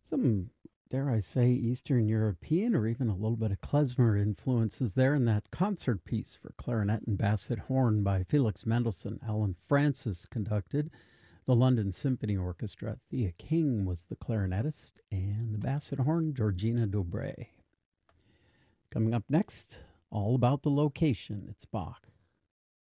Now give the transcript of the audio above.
Some, dare I say, Eastern European or even a little bit of klezmer influences there in that concert piece for clarinet and basset horn by Felix Mendelssohn. Alan Francis conducted. The London Symphony Orchestra. Thea King was the clarinetist, and the basset horn, Georgina Dobre. Coming up next, all about the location. It's Bach.